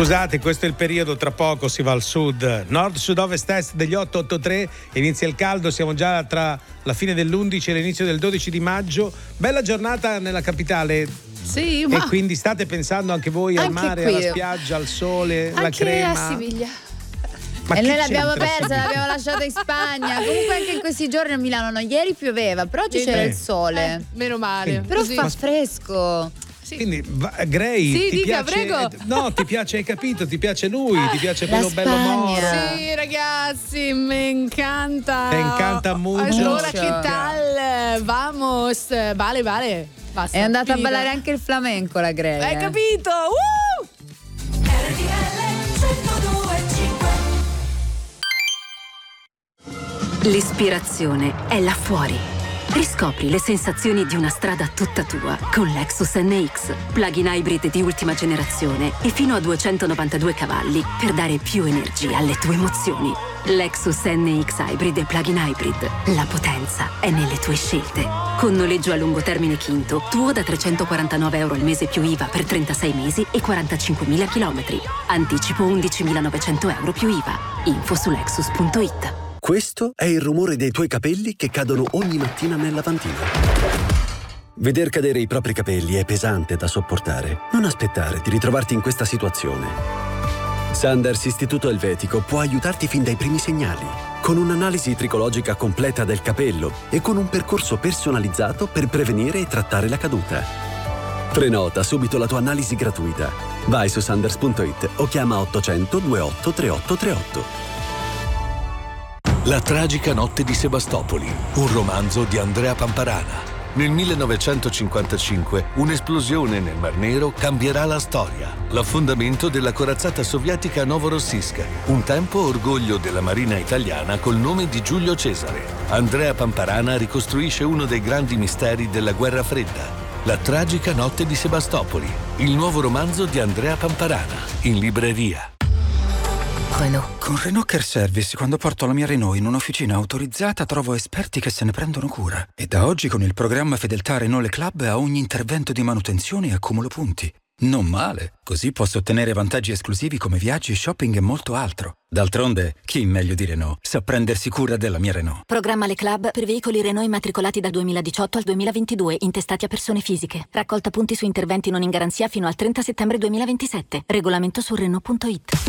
Scusate, questo è il periodo, tra poco si va al sud, nord, sud, ovest, est degli 883, inizia il caldo, siamo già tra la fine dell'11 e l'inizio del 12 di maggio, bella giornata nella capitale. Sì, ma e quindi state pensando anche voi al mare, qui. alla spiaggia, al sole, anche la crema? a Siviglia. Ma e che noi l'abbiamo c'entra persa, Siviglia? l'abbiamo lasciata in Spagna. Comunque anche in questi giorni a Milano, no, ieri pioveva, però oggi c'era il sole. Meno male. Però Così. fa fresco. Quindi Gray, Sì, ti dica, piace? prego. No, ti piace, hai capito? Ti piace lui, ti piace quello bello moro. Sì, ragazzi, me encanta. Te encanta mucho. Allora, che tal? Vamos, vale. Basta, È andata finito. a ballare anche il flamenco la Grey. Hai capito? L'ispirazione è là fuori. Riscopri le sensazioni di una strada tutta tua con Lexus NX, plug-in hybrid di ultima generazione e fino a 292 cavalli per dare più energia alle tue emozioni. Lexus NX Hybrid e plug-in hybrid. La potenza è nelle tue scelte. Con noleggio a lungo termine Quinto, tuo da €349 al mese più IVA per 36 mesi e 45.000 chilometri. Anticipo €11.900 più IVA. Info su Lexus.it. Questo è il rumore dei tuoi capelli che cadono ogni mattina nel lavandino. Veder cadere i propri capelli è pesante da sopportare. Non aspettare di ritrovarti in questa situazione. Sanders Istituto Elvetico può aiutarti fin dai primi segnali, con un'analisi tricologica completa del capello e con un percorso personalizzato per prevenire e trattare la caduta. Prenota subito la tua analisi gratuita. Vai su sanders.it o chiama 800 28 38 38. La tragica notte di Sebastopoli, un romanzo di Andrea Pamparana. Nel 1955 un'esplosione nel Mar Nero cambierà la storia. L'affondamento della corazzata sovietica Novorossiysk, un tempo orgoglio della marina italiana col nome di Giulio Cesare. Andrea Pamparana ricostruisce uno dei grandi misteri della guerra fredda. La tragica notte di Sebastopoli, il nuovo romanzo di Andrea Pamparana, in libreria. Con Renault Care Service, quando porto la mia Renault in un'officina autorizzata, trovo esperti che se ne prendono cura. E da oggi con il programma Fedeltà Renault Le Club a ogni intervento di manutenzione accumulo punti. Non male, così posso ottenere vantaggi esclusivi come viaggi, shopping e molto altro. D'altronde, chi meglio di Renault sa prendersi cura della mia Renault. Programma Le Club per veicoli Renault immatricolati dal 2018 al 2022, intestati a persone fisiche. Raccolta punti su interventi non in garanzia fino al 30 settembre 2027. Regolamento su Renault.it.